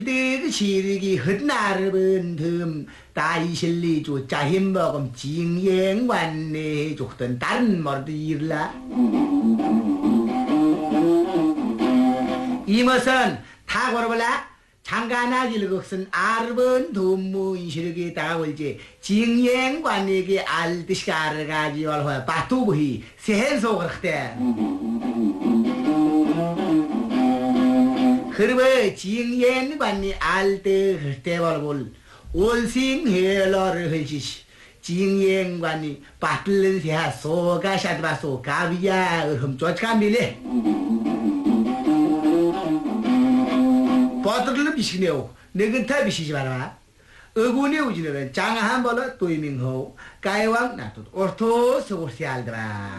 그 시르기 헛나르은 듬 다이실리 조 짜힘 먹음 징행관내 족던 다른 머리도 일라 이것은 다 걸어볼라 장가나길 것은 아르번 돈무인실기 다가올지 징행관에게 알듯이 알아가지 얼화 바토부히 세해서 그렇대 그러면 징행관이 알때 그때 벌볼 올싱헬러를 흘시시 징행관이 바틀른 새하 소가 샤드바소 가비야 흠쫓감비네 버틀른 비시네오 너근타 비시지 마라 어군이 오지는 장한 벌어 또이밍호 가이왕 나도 오르토 서고시 알더라